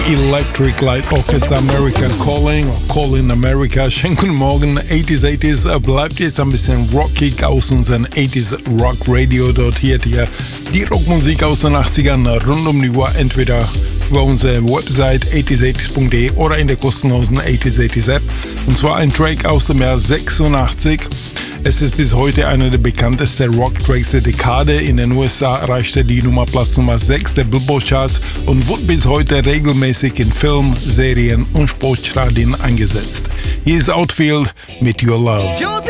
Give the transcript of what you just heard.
Electric Light Orchestra, America Calling, Calling America. Schönen guten Morgen, 80s, bleibt jetzt ein bisschen rockig aus unserem 80s Rock Radio. Dort hört ihr die Rockmusik aus den 80ern rund um die Uhr, entweder über unsere Website 80s80s.de oder in der kostenlosen 80s App. Und zwar ein Track aus dem Jahr 86. Es ist bis heute einer der bekanntesten Rock-Tracks der Dekade. In den USA erreichte die Platz Nummer 6 der Billboard-Charts und wird bis heute regelmäßig in Film, Serien und Sportstadien eingesetzt. Hier ist Outfield mit Your Love.